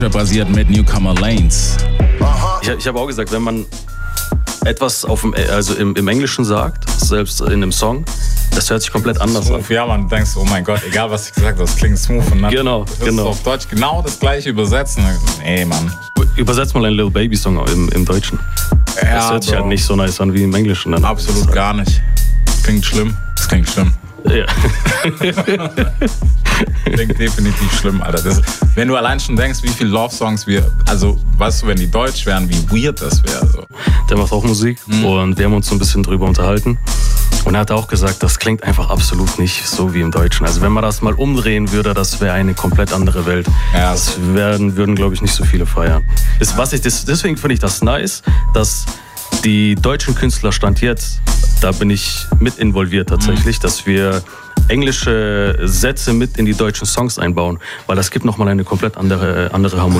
basiert mit Newcomer Lanes. Ich habe auch gesagt, wenn man etwas im Englischen sagt, selbst in einem Song, das hört sich komplett anders smooth, an. Ja, man denkt so, oh mein Gott, egal was ich gesagt habe, das klingt smooth. Und dann genau. So auf Deutsch genau das gleiche übersetzen. Nee, Mann. Übersetzt mal einen Lil Baby Song im Deutschen. Ja, das hört sich halt nicht so nice an wie im Englischen. Dann absolut gar nicht. Das klingt schlimm. Ja. Klingt definitiv schlimm, Alter. Wenn du allein schon denkst, wie viele Love-Songs weißt du, wenn die deutsch wären, wie weird das wäre. So. Der macht auch Musik und wir haben uns so ein bisschen drüber unterhalten. Und er hat auch gesagt, das klingt einfach absolut nicht so wie im Deutschen. Also wenn man das mal umdrehen würde, das wäre eine komplett andere Welt. Ja. Das würden, glaube ich, nicht so viele feiern. Deswegen finde ich das nice, dass die deutschen Künstler Stand jetzt, da bin ich mit involviert tatsächlich, dass wir englische Sätze mit in die deutschen Songs einbauen, weil das gibt nochmal eine komplett andere Harmonie.